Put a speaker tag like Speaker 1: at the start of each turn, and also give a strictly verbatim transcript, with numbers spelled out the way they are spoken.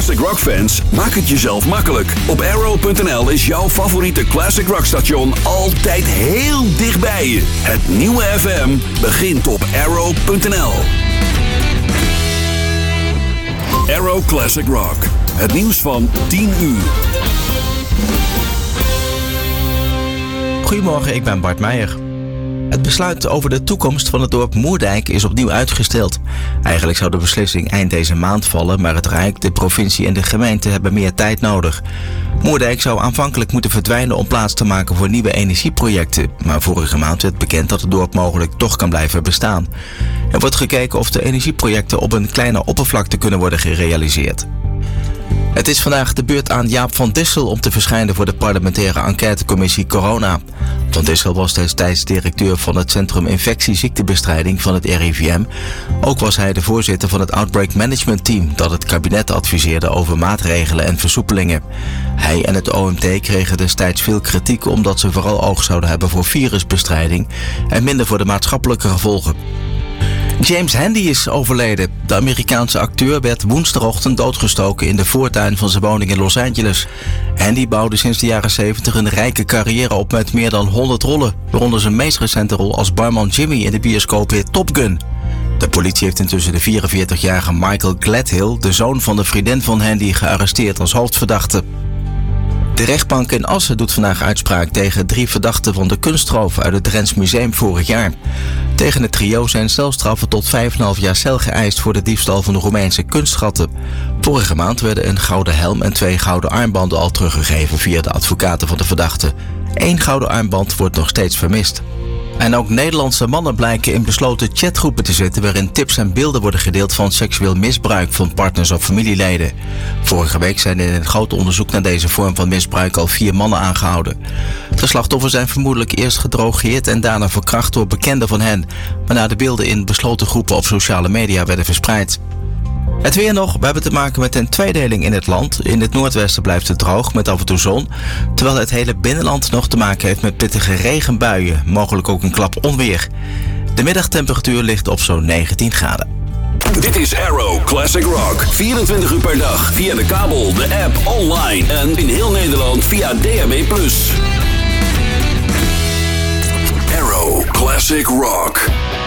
Speaker 1: classic rock fans, maak het jezelf makkelijk. Op arrow punt n l is jouw favoriete classic rock station altijd heel dichtbij je. Het nieuwe F M begint op arrow punt n l. Arrow Classic Rock. Het nieuws van tien uur.
Speaker 2: Goedemorgen, ik ben Bart Meijer. Het besluit over de toekomst van het dorp Moerdijk is opnieuw uitgesteld. Eigenlijk zou de beslissing eind deze maand vallen, maar het Rijk, de provincie en de gemeente hebben meer tijd nodig. Moerdijk zou aanvankelijk moeten verdwijnen om plaats te maken voor nieuwe energieprojecten. Maar vorige maand werd bekend dat het dorp mogelijk toch kan blijven bestaan. Er wordt gekeken of de energieprojecten op een kleine oppervlakte kunnen worden gerealiseerd. Het is vandaag de beurt aan Jaap van Dissel om te verschijnen voor de parlementaire enquêtecommissie Corona. Van Dissel was destijds directeur van het Centrum Infectieziektebestrijding van het R I V M. Ook was hij de voorzitter van het Outbreak Management Team dat het kabinet adviseerde over maatregelen en versoepelingen. Hij en het O M T kregen destijds veel kritiek omdat ze vooral oog zouden hebben voor virusbestrijding en minder voor de maatschappelijke gevolgen. James Handy is overleden. De Amerikaanse acteur werd woensdagochtend doodgestoken in de voortuin van zijn woning in Los Angeles. Handy bouwde sinds de jaren zeventig een rijke carrière op met meer dan honderd rollen, waaronder zijn meest recente rol als barman Jimmy in de bioscoophit Top Gun. De politie heeft intussen de vierenveertigjarige Michael Gladhill, de zoon van de vriendin van Handy, gearresteerd als hoofdverdachte. De rechtbank in Assen doet vandaag uitspraak tegen drie verdachten van de kunstroof uit het Drents Museum vorig jaar. Tegen het trio zijn celstraffen tot vijf komma vijf jaar cel geëist voor de diefstal van de Roemeense kunstschatten. Vorige maand werden een gouden helm en twee gouden armbanden al teruggegeven via de advocaten van de verdachten. Eén gouden armband wordt nog steeds vermist. En ook Nederlandse mannen blijken in besloten chatgroepen te zitten waarin tips en beelden worden gedeeld van seksueel misbruik van partners of familieleden. Vorige week zijn in een groot onderzoek naar deze vorm van misbruik al vier mannen aangehouden. De slachtoffers zijn vermoedelijk eerst gedrogeerd en daarna verkracht door bekenden van hen, waarna de beelden in besloten groepen op sociale media werden verspreid. Het weer nog. We hebben te maken met een tweedeling in het land. In het noordwesten blijft het droog met af en toe zon, terwijl het hele binnenland nog te maken heeft met pittige regenbuien, mogelijk ook een klap onweer. De middagtemperatuur ligt op zo'n negentien graden.
Speaker 1: Dit is Arrow Classic Rock. vierentwintig uur per dag via de kabel, de app, online en in heel Nederland via D A B plus. Arrow Classic Rock.